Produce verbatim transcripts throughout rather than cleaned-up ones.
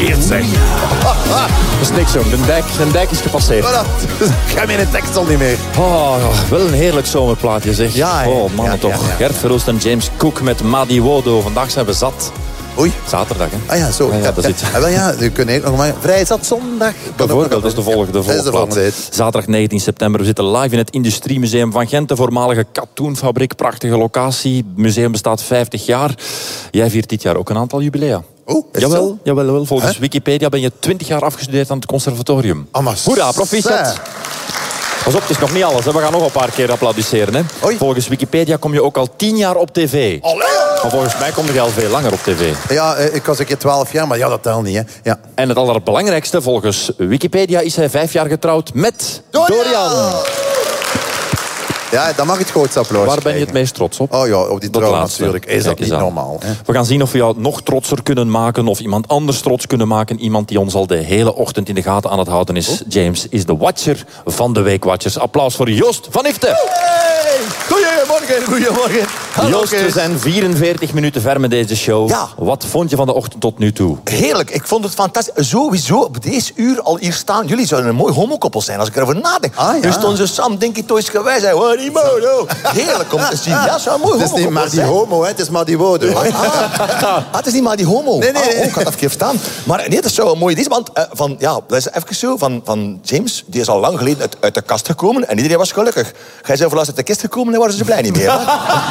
gepasseerd, zeg. Dat is niks, zo. De dijk, de dijk is gepasseerd. Voilà. Ik ga mijn tekst al niet meer. Oh, wel een heerlijk zomerplaatje, zeg. Ja, ja. Oh, mannen Ja, toch. ja, ja. Gert Verhulst en James Cook met Madi Wodo. Vandaag zijn we zat. Oei. Zaterdag, hè? Ah ja, zo. Ja, ja, dat ja, is het. ja, wel, ja, we kunnen nog maar vrij zat zondag. Bijvoorbeeld, dat is de volgende, de Ja, dat is de volgende volgende. plaat. Zaterdag negentien september. We zitten live in het Industriemuseum van Gent. De voormalige katoenfabriek. Prachtige locatie. Het museum bestaat vijftig jaar. Jij viert dit jaar ook een aantal jubilea. Oh, is het Jawel, zo? jawel, jawel. Volgens Hè? Wikipedia ben je twintig jaar afgestudeerd aan het conservatorium. Ah, maar Hoera, proficiat. zeg. Pas op, het is nog niet alles. Hè. We gaan nog een paar keer applaudisseren. Hè. Oei. Volgens Wikipedia kom je ook al tien jaar op tv. Allee. Maar volgens mij kom je al veel langer op tv. Ja, eh, ik was een keer twaalf jaar, maar ja, dat telt niet, hè. Ja. En het allerbelangrijkste, volgens Wikipedia is hij vijf jaar getrouwd met Dorian. Dorian. Ja, dan mag het grootste applaus Waar ben je het krijgen. meest trots op? Oh ja, op die Dat trouw laatste. natuurlijk. Is Kijk dat eens niet aan. normaal, hè? We gaan zien of we jou nog trotser kunnen maken of iemand anders trots kunnen maken. Iemand die ons al de hele ochtend in de gaten aan het houden is. James is de watcher van de Weekwatchers. Applaus voor Joost van Ifte. Hey, goedemorgen, goedemorgen. Hallo, Joost, we Kees. zijn vierenveertig minuten ver met deze show. Ja. Wat vond je van de ochtend tot nu toe? Heerlijk, ik vond het fantastisch. Sowieso op deze uur al hier staan. Jullie zouden een mooi homokoppel zijn als ik erover nadenk. Ah, ja. Nu stonden ze samen, denk ik, toch gewijs zijn. Wat die modo. Heerlijk om te zien. Ja, zou een mooi Het is niet homokoppel maar die zijn. homo, hè. Het is maar die wodo. Ah, ah, het is niet maar die homo. Nee, nee, nee. Ah, oh, ik had dat verkeerd verstaan. Maar nee, dat zou een mooie idee zijn. Want uh, van, ja, dat is even zo. Van, van James, die is al lang geleden uit, uit de kast gekomen. En iedereen was gelukkig. Hij zei laatst uit de kist gekomen en waren ze blij niet meer. Hè?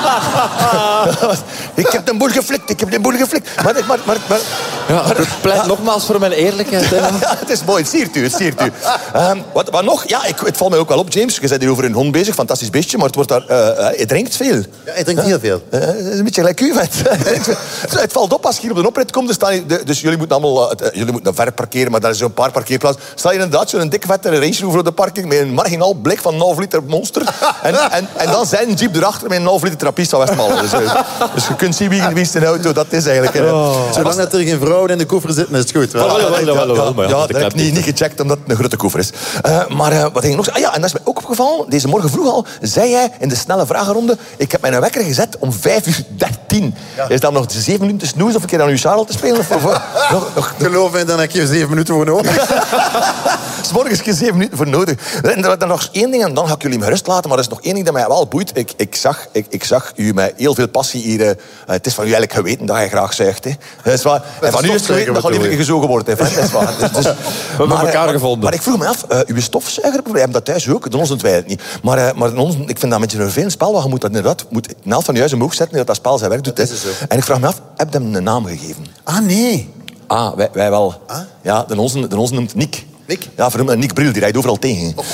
Ik heb de boel geflikt, ik heb de boel geflikt. Maar, maar, maar, maar, Ja, het pleit nogmaals voor mijn eerlijkheid. Hè. ja, het is mooi, het siert u, het siert u. Um, wat, wat nog? Ja, ik, het valt mij ook wel op, James. Je bent hier over een hond bezig, fantastisch beestje, maar het wordt daar, uh, uh, je drinkt veel. Ja, hij drinkt heel veel. Uh, het is een beetje gelijk u, vet. Het valt op als je hier op de oprit komt. Dus, staan je, de, dus jullie moeten allemaal uh, jullie moeten ver parkeren, maar daar is zo'n paar parkeerplaatsen. Sta je inderdaad zo'n dikke vette Range Rover op de parking met een marginaal blik van een half liter monster. En, en, en dan zijn een jeep erachter met een half liter trappist van Westmalle. Dus, uh, dus je kunt zien wie wie is de auto, dat is eigenlijk. Uh, Oh. Zolang dat er geen vrouwen in de koffer zitten, is het goed. Wel. Oh, jawel, jawel, jawel, jawel, maar ja, ja, de dat heb ik klep niet, is niet gecheckt, omdat het een grote koffer is. Uh, maar uh, wat ging ik nog zeggen? Ah ja, en dat is mij ook opgevallen. Deze morgen vroeg al, zei jij in de snelle vragenronde... Ik heb mijn wekker gezet om vijf uur dertien. Ja. Is dat nog zeven minuten te snoezen of een keer aan uw Charles te spelen? Of, of, nog, nog, Geloof me, dan heb je zeven minuten voor nodig. S morgens geen zeven minuten voor nodig. En dan, dan nog één ding, en dan ga ik jullie me rust laten. Maar er is nog één ding dat mij wel boeit. Ik, ik, zag, ik, ik zag u met heel veel passie hier... Uh, het is van u eigenlijk geweten dat je graag zegt. Hè. Dat is waar. En van u is het geweten dat je niet meer gezogen wordt. Hè. Dat is waar. Dus, dus, We hebben elkaar maar, gevonden. Maar ik vroeg me af, uh, uw stofzuiger, we hebben dat thuis ook. De ons wij het niet. Maar, uh, maar ons, ik vind dat een beetje een vervelend spel. Want je moet dat inderdaad... Moet een helft van je huis omhoog zetten dat dat spel zijn werk doet. Dat is zo. En ik vraag me af, heb je hem een naam gegeven? Ah, nee. Ah, wij, wij wel. Ah? Ja, de onze, de onze noemt Nick. Nick? Ja, voor hem Nick Bril, die rijdt overal tegen. Oh.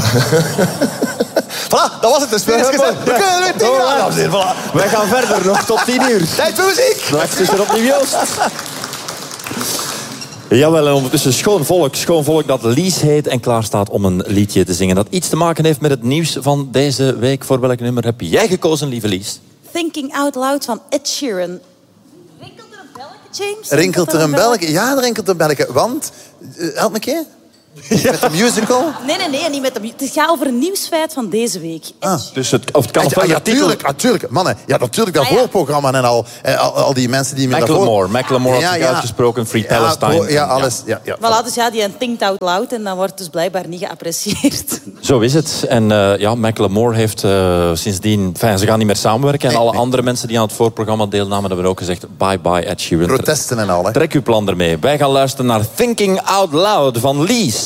Voilà, dat was het. De spel is gezet. We kunnen er weer tegenaan, dames en heren. Voilà. Wij gaan verder, nog tot tien uur. Tijd voor muziek. Straks is er opnieuw Joost. Jawel, en ondertussen schoon volk, schoon volk dat Lies heet en klaar staat om een liedje te zingen. Dat iets te maken heeft met het nieuws van deze week. Voor welk nummer heb jij gekozen, lieve Lies? Thinking Out Loud van Ed Sheeran. Rinkelt er een belletje, James? Rinkelt er een belletje? Ja, er rinkelt een belletje. Want, uh, help me een keer. Met de musical? Nee, nee, nee, niet met de... Het gaat over een nieuwsfeit van deze week. Ed Ah. Dus het, of het kan Ja, ofwel ja, je titel... natuurlijk, natuurlijk. Mannen, ja, natuurlijk dat Ah, ja. voorprogramma en al, eh, al. Al die mensen die... me daarvoor- Macklemore. Macklemore had zich uitgesproken, Free Palestine. Ja, ja, alles. Ja, ja. Voilà, dus ja, die thinkt out loud en dan wordt dus blijkbaar niet geapprecieerd. Zo is het. En uh, ja, Macklemore heeft uh, sindsdien... Enfin, ze gaan niet meer samenwerken. En Nee, alle nee. andere mensen die aan het voorprogramma deelnamen... hebben ook gezegd, bye bye Ed Sheeran. Protesten en al, hè. Trek uw plan ermee. Wij gaan luisteren naar Thinking Out Loud van Lies.